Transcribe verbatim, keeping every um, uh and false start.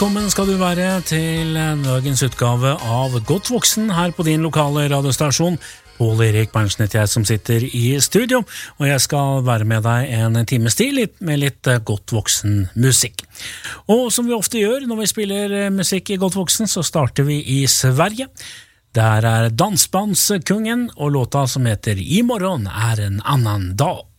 Velkommen skal du være til dagens utgave av Godt voksen her på din lokale radiostasjon. Pål Erik Berntsen heter jeg som sitter i studio, og jeg skal være med deg en times tid med litt godt voksen musikk. Og som vi ofte gjør når vi spiller musikk i godt voksen, så starter vi i Sverige. Der er Dansbandskungen og låta som heter I morgon er en annan dag.